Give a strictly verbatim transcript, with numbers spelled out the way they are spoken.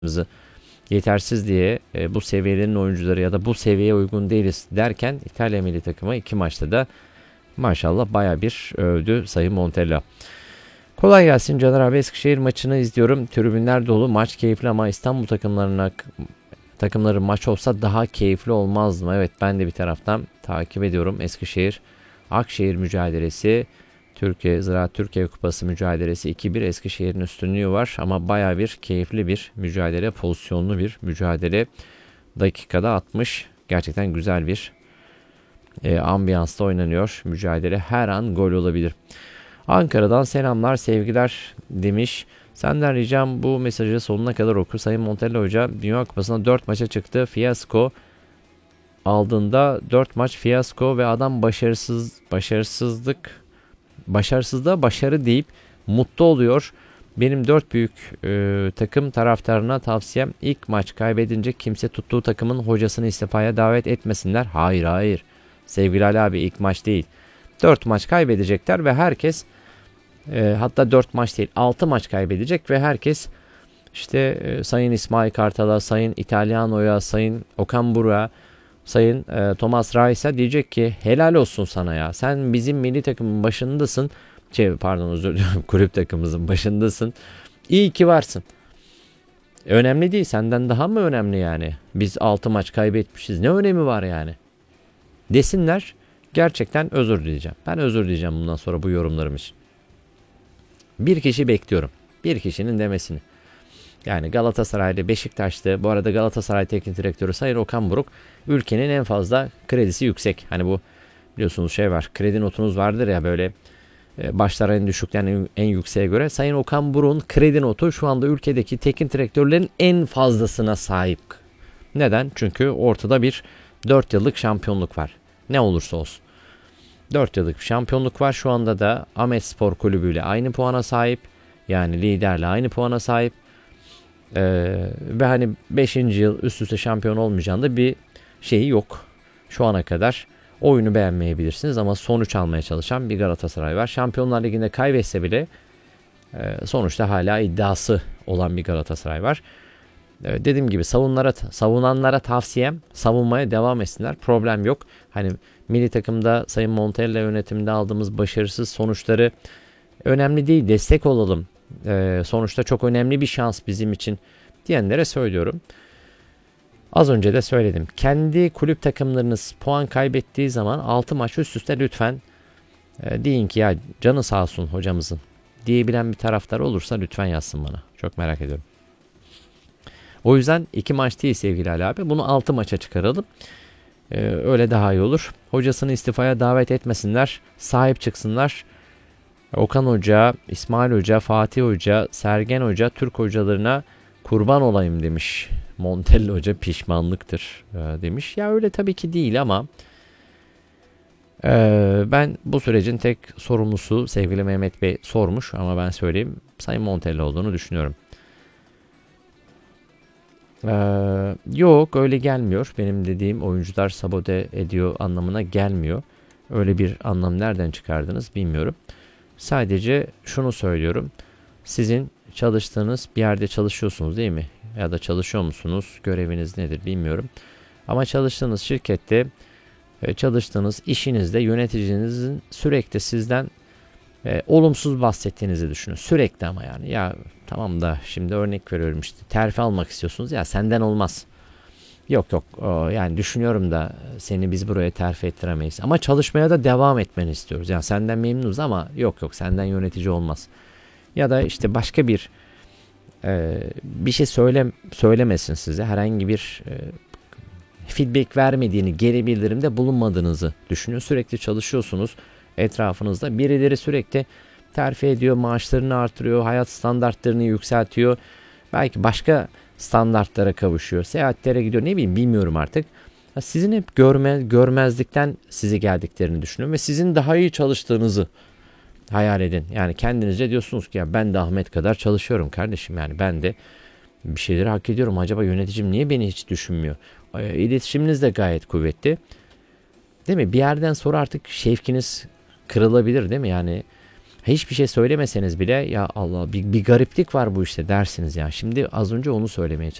yetersiz diye e, bu seviyelerin oyuncuları ya da bu seviyeye uygun değiliz derken İtalya milli takımı iki maçta da maşallah baya bir övdü Sayın Montella. Kolay gelsin Caner abi. Eskişehir maçını izliyorum. Tribünler dolu. Maç keyifli ama İstanbul takımlarına takımları maç olsa daha keyifli olmaz mı? Evet, ben de bir taraftan takip ediyorum. Eskişehir Akşehir mücadelesi, Türkiye Ziraat Türkiye Kupası mücadelesi iki bir, Eskişehir'in üstünlüğü var ama baya bir keyifli bir mücadele, pozisyonlu bir mücadele. Dakikada altmış, gerçekten güzel bir e, ambiyansta oynanıyor mücadele. Her an gol olabilir. Ankara'dan selamlar, sevgiler demiş. Senden ricam bu mesajı sonuna kadar oku. Sayın Montella Hoca Dünya Kupası'na dört maça çıktı. Fiyasko aldığında dört maç fiyasko ve adam başarısız başarısızlık başarısızlığa başarı deyip mutlu oluyor. Benim dört büyük e, takım taraftarına tavsiyem, ilk maç kaybedince kimse tuttuğu takımın hocasını istifaya davet etmesinler. Hayır hayır sevgili Ali abi, ilk maç değil. dört maç kaybedecekler ve herkes e, hatta dört maç değil altı maç kaybedecek ve herkes işte e, Sayın İsmail Kartal'a, Sayın İtalyano'ya, Sayın Okan Buruk'a, Sayın e, Thomas Reis'e diyecek ki helal olsun sana ya. Sen bizim milli takımın başındasın. Şey, pardon özür dilerim, kulüp takımımızın başındasın. İyi ki varsın. Önemli değil. Senden daha mı önemli yani? Biz altı maç kaybetmişiz. Ne önemi var yani? Desinler. Gerçekten özür dileyeceğim. Ben özür dileyeceğim bundan sonra bu yorumlarım için. Bir kişi bekliyorum. Bir kişinin demesini. Yani Galatasaray'da, Beşiktaş'ta, bu arada Galatasaray Teknik Direktörü Sayın Okan Buruk ülkenin en fazla kredisi yüksek. Hani bu biliyorsunuz şey var, kredi notunuz vardır ya böyle, başlar en düşükten en, en yükseğe göre. Sayın Okan Buruk'un kredi notu şu anda ülkedeki teknik direktörlerin en fazlasına sahip. Neden? Çünkü ortada bir dört yıllık şampiyonluk var. Ne olursa olsun. dört yıllık bir şampiyonluk var. Şu anda da Ahmetspor Kulübü ile aynı puana sahip. Yani liderle aynı puana sahip. Ee, ve hani beşinci yıl üst üste şampiyon olmayacağında bir şeyi yok. Şu ana kadar oyunu beğenmeyebilirsiniz ama sonuç almaya çalışan bir Galatasaray var. Şampiyonlar Ligi'nde kaybetse bile e, sonuçta hala iddiası olan bir Galatasaray var. E, dediğim gibi savunlara, savunanlara tavsiyem savunmaya devam etsinler. Problem yok. Hani milli takımda Sayın Montella yönetiminde aldığımız başarısız sonuçları önemli değil. Destek olalım. Ee, sonuçta çok önemli bir şans bizim için diyenlere söylüyorum. Az önce de söyledim. Kendi kulüp takımlarınız puan kaybettiği zaman altı maç üst üste lütfen e, deyin ki ya canı sağ olsun hocamızın diyebilen bir taraftar olursa lütfen yazsın bana. Çok merak ediyorum. O yüzden iki maç değil sevgili Ali abi. Bunu altı maça çıkaralım. Ee, öyle daha iyi olur. Hocasını istifaya davet etmesinler. Sahip çıksınlar. Okan Hoca, İsmail Hoca, Fatih Hoca, Sergen Hoca, Türk hocalarına kurban olayım demiş. Montella Hoca pişmanlıktır demiş. Ya öyle tabii ki değil ama e, ben bu sürecin tek sorumlusu sevgili Mehmet Bey sormuş ama ben söyleyeyim Sayın Montella olduğunu düşünüyorum. Ee, yok öyle gelmiyor. Benim dediğim oyuncular sabote ediyor anlamına gelmiyor. Öyle bir anlam nereden çıkardınız bilmiyorum. Sadece şunu söylüyorum. Sizin çalıştığınız bir yerde çalışıyorsunuz değil mi? Ya da çalışıyor musunuz? Göreviniz nedir bilmiyorum. Ama çalıştığınız şirkette, çalıştığınız işinizde yöneticinizin sürekli sizden e, olumsuz bahsettiğinizi düşünün. Sürekli ama yani. Ya tamam da şimdi örnek veriyorum işte. Terfi almak istiyorsunuz. Ya senden olmaz. Yok yok yani düşünüyorum da seni biz buraya terfi ettiremeyiz. Ama çalışmaya da devam etmeni istiyoruz. Yani senden memnunuz ama yok yok senden yönetici olmaz. Ya da işte başka bir e, bir şey söyle, söylemesin size. Herhangi bir e, feedback vermediğini, geri bildirimde bulunmadığınızı düşünün. Sürekli çalışıyorsunuz etrafınızda. Birileri sürekli terfi ediyor, maaşlarını artırıyor, hayat standartlarını yükseltiyor. Belki başka standartlara kavuşuyor. Seyahatlere gidiyor. Ne bileyim bilmiyorum artık. Sizin hep görme, görmezlikten sizi geldiklerini düşünün ve sizin daha iyi çalıştığınızı hayal edin. Yani kendinizce diyorsunuz ki ya ben de Ahmet kadar çalışıyorum kardeşim. Yani ben de bir şeyleri hak ediyorum. Acaba yöneticim niye beni hiç düşünmüyor? İletişiminiz de gayet kuvvetli. Değil mi? Bir yerden sonra artık şevkiniz kırılabilir değil mi? Yani Hiçbir şey söylemeseniz bile ya Allah bir, bir gariplik var bu işte dersiniz ya. Şimdi az önce onu söylemeye